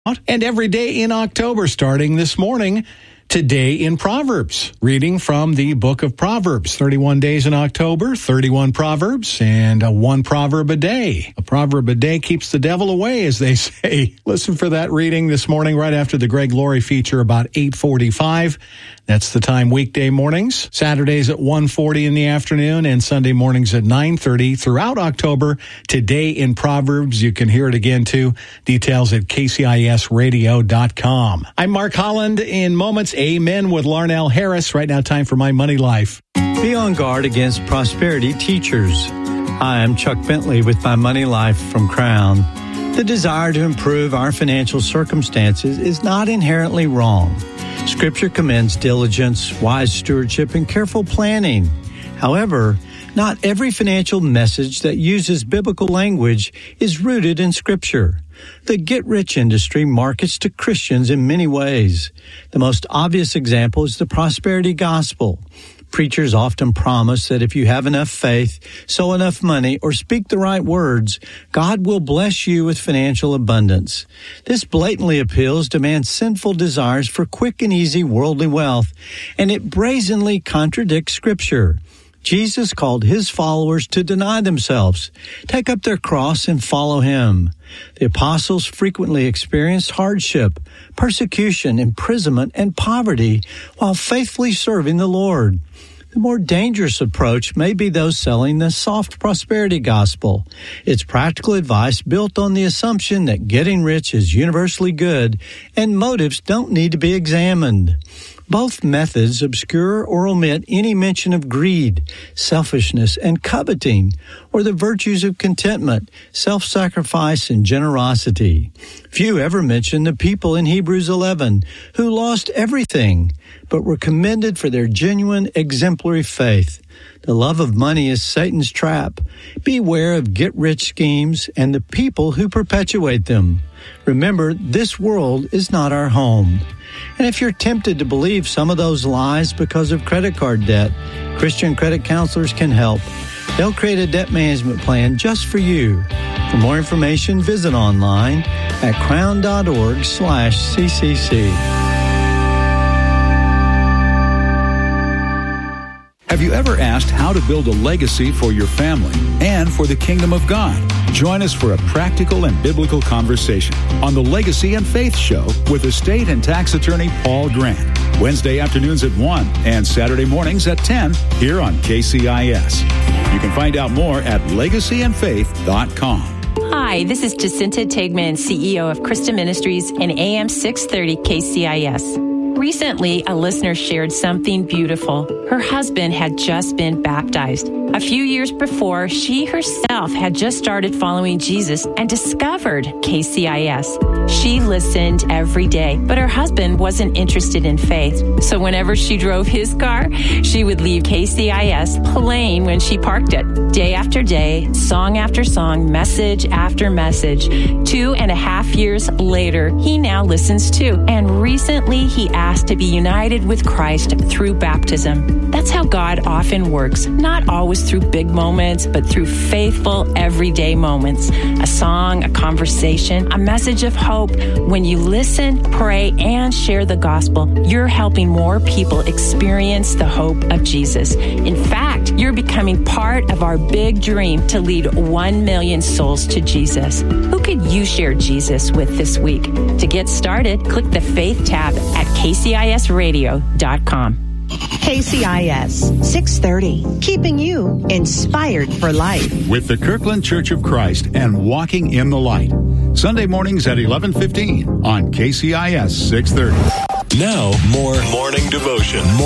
And every day in October, starting this morning, Today in Proverbs, reading from the book of Proverbs. 31 days in October, 31 Proverbs, and one proverb a day. A proverb a day keeps the devil away, as they say. Listen for that reading this morning right after the Greg Laurie feature about 8:45. That's the time weekday mornings, Saturdays at 1:40 in the afternoon, and Sunday mornings at 9:30. Throughout October, Today in Proverbs. You can hear it again, too. Details at kcisradio.com. I'm Mark Holland. In moments, Amen with Larnell Harris. Right now, time for My Money Life. Be on guard against prosperity teachers. Hi, I'm Chuck Bentley with My Money Life from Crown. The desire to improve our financial circumstances is not inherently wrong. Scripture commends diligence, wise stewardship, and careful planning. However, not every financial message that uses biblical language is rooted in Scripture. The get-rich industry markets to Christians in many ways. The most obvious example is the prosperity gospel. Preachers often promise that if you have enough faith, sow enough money, or speak the right words, God will bless you with financial abundance. This blatantly appeals to man's sinful desires for quick and easy worldly wealth, and it brazenly contradicts Scripture. Jesus called his followers to deny themselves, take up their cross, and follow him. The apostles frequently experienced hardship, persecution, imprisonment, and poverty while faithfully serving the Lord. The more dangerous approach may be those selling the soft prosperity gospel. It's practical advice built on the assumption that getting rich is universally good and motives don't need to be examined. Both methods obscure or omit any mention of greed, selfishness, and coveting, or the virtues of contentment, self-sacrifice, and generosity. Few ever mention the people in Hebrews 11 who lost everything, but were commended for their genuine, exemplary faith. The love of money is Satan's trap. Beware of get-rich schemes and the people who perpetuate them. Remember, this world is not our home. And if you're tempted to believe some of those lies because of credit card debt, Christian credit counselors can help. They'll create a debt management plan just for you. For more information, visit online at crown.org/CCC. Have you ever asked how to build a legacy for your family and for the kingdom of God? Join us for a practical and biblical conversation on the Legacy and Faith Show with estate and tax attorney Paul Grant. Wednesday afternoons at 1 and Saturday mornings at 10 here on KCIS. You can find out more at legacyandfaith.com. Hi, this is Jacinta Tegman, CEO of Christa Ministries and AM 630 KCIS. Recently, a listener shared something beautiful. Her husband had just been baptized. A few years before, she herself had just started following Jesus and discovered KCIS. She listened every day, but her husband wasn't interested in faith. So whenever she drove his car, she would leave KCIS playing when she parked it. Day after day, song after song, message after message. 2.5 years later, he now listens too. And recently, he asked to be united with Christ through baptism. That's how God often works, not always through big moments, but through faithful, everyday moments. A song, a conversation, a message of hope. When you listen, pray, and share the gospel, you're helping more people experience the hope of Jesus. In fact, you're becoming part of our big dream to lead 1 million souls to Jesus. Who could you share Jesus with this week? To get started, click the Faith tab at kcisradio.com. KCIS 630, keeping you inspired for life. With the Kirkland Church of Christ and Walking in the Light. Sunday mornings at 11:15 on KCIS 630. Now, more morning devotion.